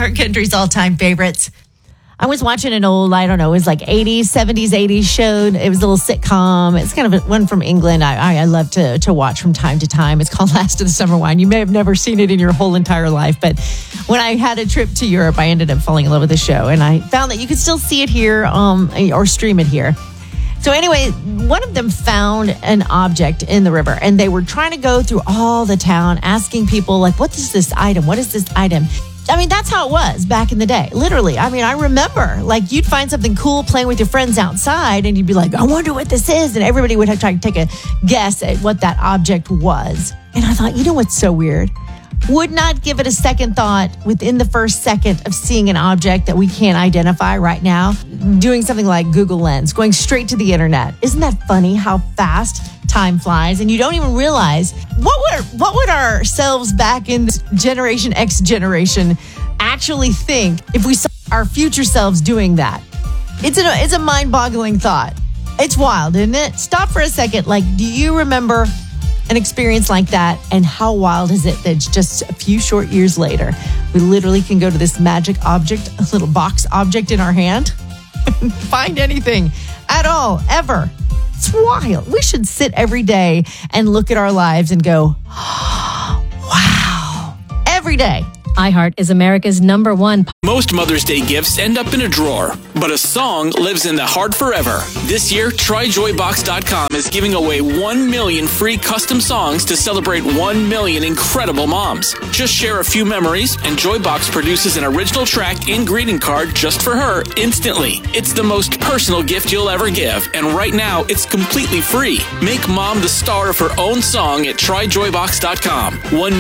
iHeart Country's all-time favorites. I was watching an old, I don't know, it was like 80s, 70s, 80s show. It was a little sitcom. It's kind of one from England I love to watch from time to time. It's called Last of the Summer Wine. You may have never seen it in your whole entire life, but when I had a trip to Europe, I ended up falling in love with the show, and I found that you could still see it here or stream it here. So anyway, one of them found an object in the river, and they were trying to go through all the town, asking people, like, what is this item? What is this item? I mean, that's how it was back in the day. Literally. I mean, I remember, like, you'd find something cool playing with your friends outside, and you'd be like, I wonder what this is. And everybody would try to take a guess at what that object was. And I thought, you know what's so weird? Would not give it a second thought within the first second of seeing an object that we can't identify right now, doing something like Google Lens, going straight to the internet. Isn't that funny how fast time flies? And you don't even realize what would ourselves back in Generation X generation actually think if we saw our future selves doing that? It's a mind-boggling thought. It's wild, isn't it? Stop for a second. Like, do you remember an experience like that? And how wild is it that just a few short years later, we literally can go to this magic object, a little box object in our hand, and find anything at all, ever. It's wild. We should sit every day and look at our lives and go, wow, every day. iHeart is America's #1. Most Mother's Day gifts end up in a drawer, but a song lives in the heart forever. This year, TryJoyBox.com is giving away 1 million free custom songs to celebrate 1 million incredible moms. Just share a few memories, and Joybox produces an original track and greeting card just for her instantly. It's the most personal gift you'll ever give, and right now, it's completely free. Make mom the star of her own song at TryJoyBox.com. 1